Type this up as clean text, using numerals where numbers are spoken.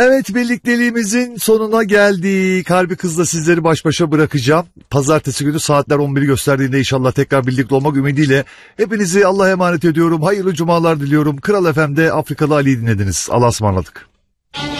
Evet, birlikteliğimizin sonuna geldik. Harbi Kız'la sizleri baş başa bırakacağım. Pazartesi günü saatler 11'i gösterdiğinde inşallah tekrar birlikte olmak ümidiyle. Hepinizi Allah'a emanet ediyorum. Hayırlı cumalar diliyorum. Kral FM'de Afrikalı Ali'yi dinlediniz. Allah'a ısmarladık.